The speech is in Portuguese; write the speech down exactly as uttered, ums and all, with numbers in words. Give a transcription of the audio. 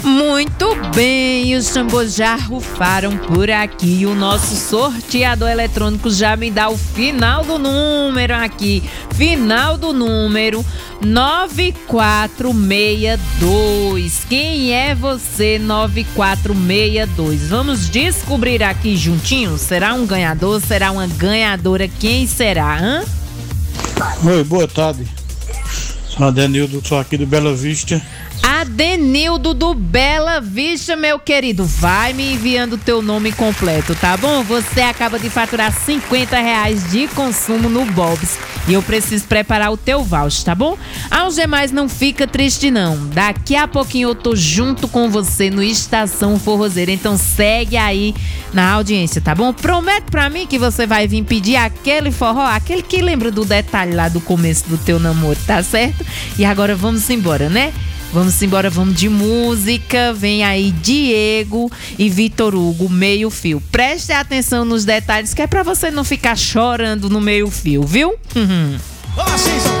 Muito bem, os tambores já rufaram por aqui. O nosso sorteador eletrônico já me dá o final do número aqui. Final do número nove quatro seis dois. Quem é você, nove quatro seis dois? Vamos descobrir aqui juntinhos. Será um ganhador? Será uma ganhadora? Quem será, hã? Oi, boa tarde. Sou Adenildo, sou aqui do Bela Vista. Adenildo do Bela Vista, meu querido, vai me enviando o teu nome completo, tá bom? Você acaba de faturar cinquenta reais de consumo no Bob's e eu preciso preparar o teu voucher, tá bom? Aos demais, não fica triste não, daqui a pouquinho eu tô junto com você no Estação Forrozeira, então segue aí na audiência, tá bom? Promete pra mim que você vai vir pedir aquele forró, aquele que lembra do detalhe lá do começo do teu namoro, tá certo? E agora vamos embora, né? Vamos embora, vamos de música. Vem aí Diego e Vitor Hugo, Meio Fio. Preste atenção nos detalhes, que é pra você não ficar chorando no meio fio, viu? Olá,